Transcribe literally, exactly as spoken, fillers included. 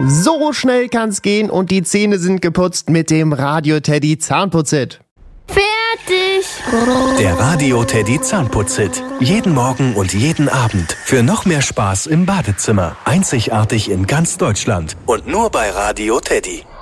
So schnell kann's gehen und die Zähne sind geputzt mit dem Radio Teddy Zahnputz-Hit. Fertig! Der Radio Teddy Zahnputz-Hit. Jeden Morgen und jeden Abend. Für noch mehr Spaß im Badezimmer. Einzigartig in ganz Deutschland. Und nur bei Radio Teddy.